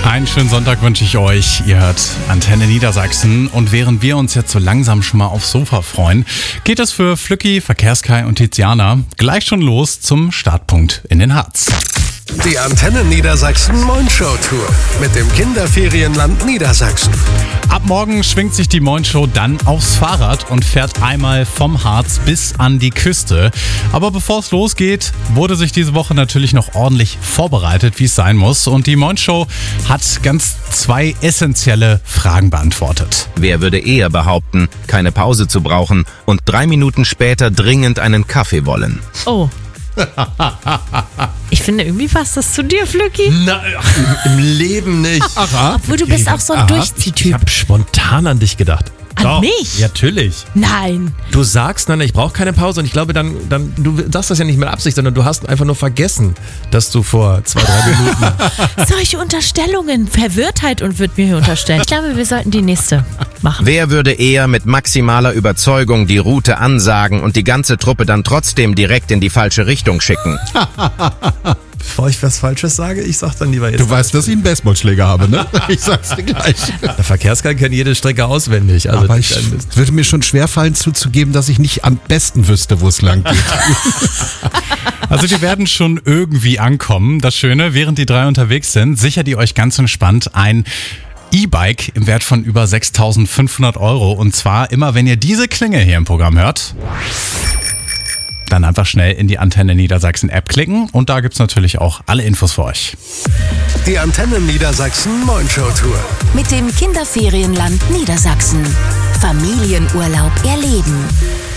Einen schönen Sonntag wünsche ich euch. Ihr hört Antenne Niedersachsen. Und während wir uns jetzt so langsam schon mal aufs Sofa freuen, geht es für Flücki, Verkehrskai und Tiziana gleich schon los zum Startpunkt in den Harz. Die Antenne Niedersachsen Moin-Show Tour mit dem Kinderferienland Niedersachsen. Ab morgen schwingt sich die Moin-Show dann aufs Fahrrad und fährt einmal vom Harz bis an die Küste. Aber bevor es losgeht, wurde sich diese Woche natürlich noch ordentlich vorbereitet, wie es sein muss. Und die Moin-Show hat ganz zwei essentielle Fragen beantwortet. Wer würde eher behaupten, keine Pause zu brauchen und 3 Minuten später dringend einen Kaffee wollen? Oh. Ich finde, irgendwie passt das zu dir, Flücki. Na, im Leben nicht. Obwohl du bist auch so ein Ich Durchziehtyp. habe spontan an dich gedacht. An mich? Ja, natürlich. Nein. Du sagst dann, ich brauche keine Pause und ich glaube dann, du sagst das ja nicht mit Absicht, sondern du hast einfach nur vergessen, dass du vor 2-3 Minuten... Solche Unterstellungen. Verwirrtheit und wird mir hier unterstellt. Ich glaube, wir sollten die nächste machen. Wer würde eher mit maximaler Überzeugung die Route ansagen und die ganze Truppe dann trotzdem direkt in die falsche Richtung schicken? Bevor ich was Falsches sage, ich sag dann lieber jetzt... Du weißt, dass ich einen Baseballschläger habe, ne? Ich sag's dir gleich. Der Verkehrskai kennt jede Strecke auswendig. Also Aber es würde mir schon schwerfallen zuzugeben, dass ich nicht am besten wüsste, wo es lang geht. Also die werden schon irgendwie ankommen. Das Schöne, während die drei unterwegs sind, sichert ihr euch ganz entspannt ein E-Bike im Wert von über 6.500 €. Und zwar immer, wenn ihr diese Klingel hier im Programm hört. Dann einfach schnell in die Antenne Niedersachsen App klicken und da gibt's natürlich auch alle Infos für euch. Die Antenne Niedersachsen Moin-Show Tour. Mit dem Kinderferienland Niedersachsen. Familienurlaub erleben.